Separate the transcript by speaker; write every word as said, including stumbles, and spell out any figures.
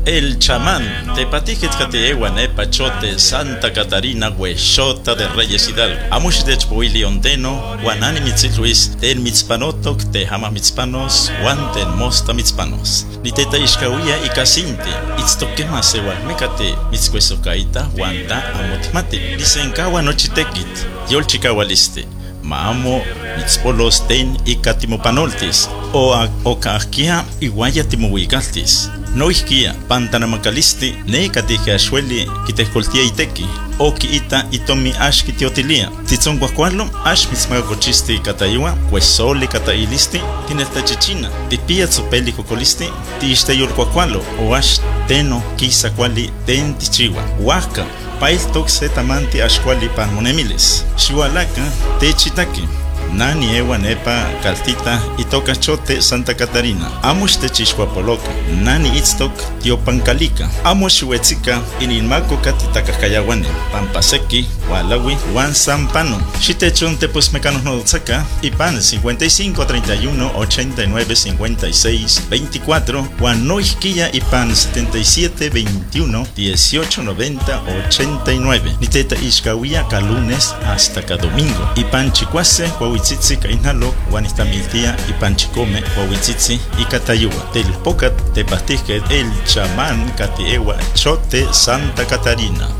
Speaker 1: El chamán, tepatijet kateewan epachote Santa Catarina huexota de Reyes Hidalgo. Amush de chpuili ondeno, guanani mitzitluis, ten mitzpanotok, te hama mitzpanos, guan ten mosta mitzpanos. Ni teta ishkawia y casinti, itztokema sewal mecate, mitzcuesocaita, guanta amotimate. Dicen kawa nochitekit, yol chikawaliste. Maamo mitzpolos ten y katimopanoltis, o okakia iguaya timohuigaltis. No isquia, pantanamacalisti, ne katija shueli, kitescoltia iteki, o kiita itomi ash kitiotilia. Titzon guacualo, ash mitzmagacochisti catayua, huesoli catailisti, tinesta chichina, tipia tzopeli cocolisti, tiisteyol guacualo, o ash teno kisa quali ten tichiwa, huaca. Pail toxe tamanti ashkwali pan monemiles. Shiwalaka te chitaki. Nani ewa nepa kaltita itoka chote Santa Catarina. Amush te chishwapoloka. Nani itztok tiopancalica. Amush huetzika ininmako katitakayawane. Pampaseki, walawi, wan sampano. Shitechon te pues mecanos no saca. Y pan cincuenta y cinco, treinta y uno, ochenta y nueve, cincuenta y seis, veinticuatro. Wan no isquilla y pan setenta y siete, veintiuno, dieciocho, noventa, ochenta y nueve. Niteta ishkawia ka lunes hasta ka domingo. Y pan chicuase, Huahuitzitzi kainalo, Guanistamiltia y Panchicome, Huahuitzitzi y Catayua. Del Pocat te pastizque el chamán Catiewa Chote Santa Catarina.